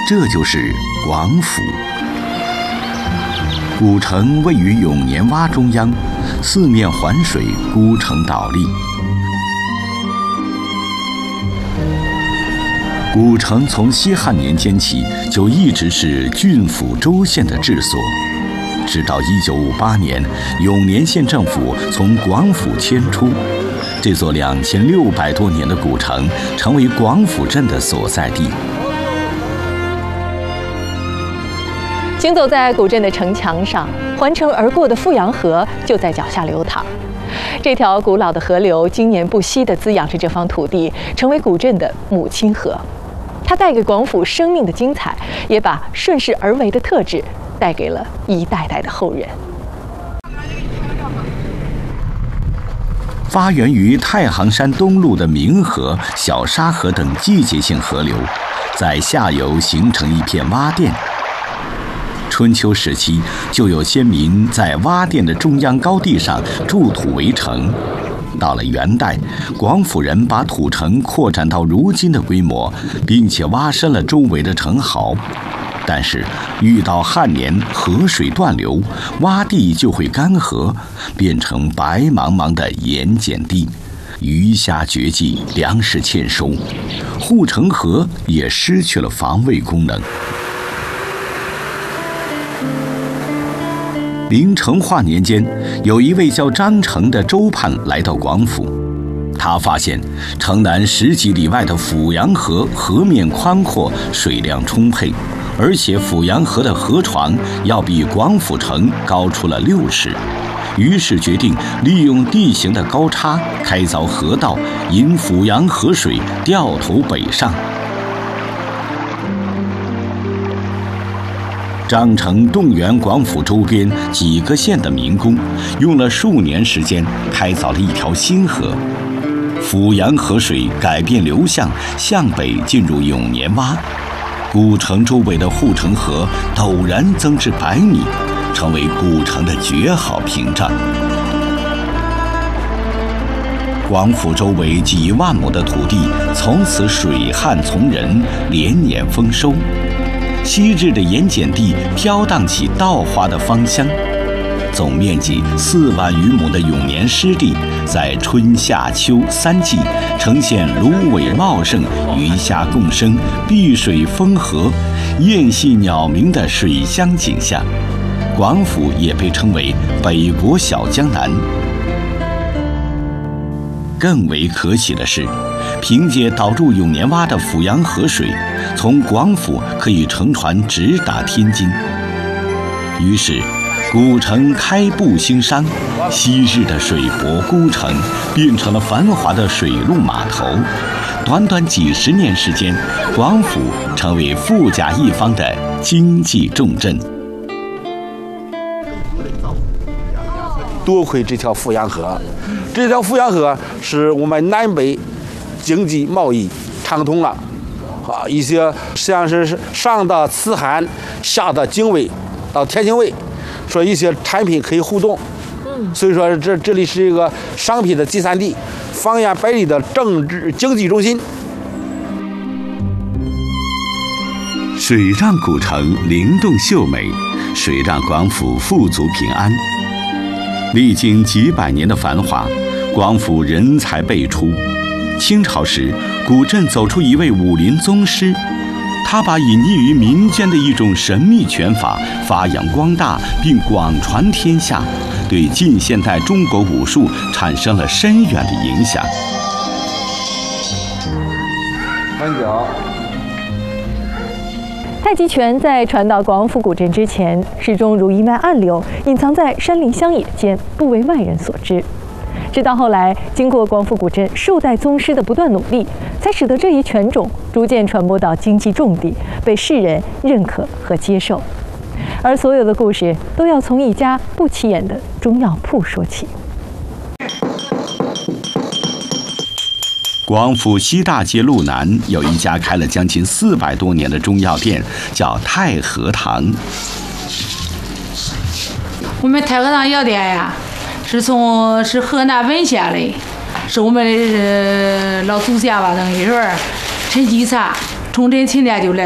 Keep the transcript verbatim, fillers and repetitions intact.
这就是广府。古城位于永年洼中央，四面环水，孤城倒立。古城从西汉年间起就一直是郡府州县的治所，直到一九五八年，永年县政府从广府迁出，这座两千六百多年的古城成为广府镇的所在地。 行走在古镇的城墙上，环城而过的富阳河就在脚下流淌。这条古老的河流经年不息地滋养着这方土地，成为古镇的母亲河。它带给广府生命的精彩，也把顺势而为的特质带给了一代代的后人。 发源于太行山东麓的明河、小沙河等季节性河流，在下游形成一片洼甸。春秋时期，就有先民在洼甸的中央高地上筑土为城。到了元代，广府人把土城扩展到如今的规模，并且挖深了周围的城壕。但是遇到旱年，河水断流，洼地就会干涸，变成白茫茫的盐碱地，鱼虾绝迹，粮食欠收，护城河也失去了防卫功能。明成化年间，有一位叫张成的州判来到广府，他发现城南十几里外的阜阳河河面宽阔，水量充沛，而且阜阳河的河床要比广府城高出了六尺，于是决定利用地形的高差开凿河道，引阜阳河水掉头北上。张成动员广府周边几个县的民工，用了数年时间开凿了一条新河。阜阳河水改变流向，向北进入永年洼，古城周围的护城河陡然增至百米，成为古城的绝好屏障。广府周围几万亩的土地从此水旱从人，连年丰收。昔日的盐碱地飘荡起稻花的芳香，总面积四万余亩的永年湿地，在春夏秋三季呈现芦苇茂盛、鱼虾共生、碧水丰和、雁戏鸟鸣的水乡景象。广府也被称为北国小江南。更为可喜的是，凭借导入永年洼的阜阳河水，从广府可以乘船直达天津。于是古城开埠兴商，昔日的水泊孤城变成了繁华的水陆码头。短短几十年时间，广府成为富甲一方的经济重镇。 多亏这条阜阳河，这条阜阳河使我们南北经济贸易畅通了，啊，一些实际上是上到慈韩，下到泾渭，到天津卫，说一些产品可以互动，所以说这这里是一个商品的集散地，方圆百里的政治经济中心。 水让古城灵动秀美，水让广府富足平安。历经几百年的繁华，广府人才辈出。清朝时，古镇走出一位武林宗师，他把隐匿于民间的一种神秘拳法发扬光大，并广传天下，对近现代中国武术产生了深远的影响。 三角。 太极拳在传到广府古镇之前，始终如一脉暗流，隐藏在山林乡野间，不为外人所知。直到后来，经过广府古镇数代宗师的不断努力，才使得这一拳种逐渐传播到经济重地，被世人认可和接受。而所有的故事都要从一家不起眼的中药铺说起。 广府西大街路南有一家开了将近四百多年的中药店，叫太和堂。 我们太和堂药店呀，是从是河南文县的，是我们的老祖先吧，等于说陈继茶从这秦店就来